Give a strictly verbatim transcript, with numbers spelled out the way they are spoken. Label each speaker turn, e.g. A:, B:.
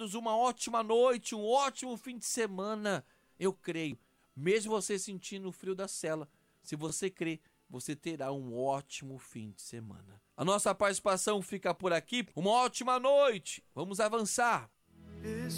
A: todos uma ótima noite, um ótimo fim de semana. Eu creio, mesmo você sentindo o frio da cela, se você crê, você terá um ótimo fim de semana. A nossa participação fica por aqui. Uma ótima noite. Vamos avançar.